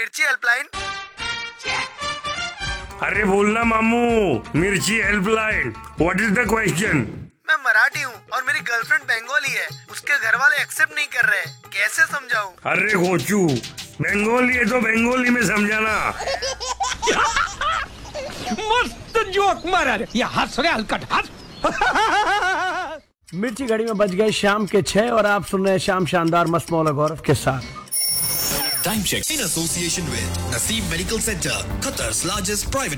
मिर्ची हेल्पलाइन। अरे बोलना मामू, मिर्ची helpline, what is the question? मैं मराठी हूँ और मेरी गर्लफ्रेंड बंगाली है, उसके घर वाले एक्सेप्ट नहीं कर रहे, कैसे समझाऊं? अरे कोचू, बंगाली है तो बंगाली में समझाना। मस्त जोक मारा रे, ये हंस रे हलकट हंस। मिर्ची घड़ी में बज गए शाम के 6 और आप सुन रहे हैं शाम शानदार मस्त मौला गौरव के साथ। Time check in association with Naseem Medical Center, Qatar's largest private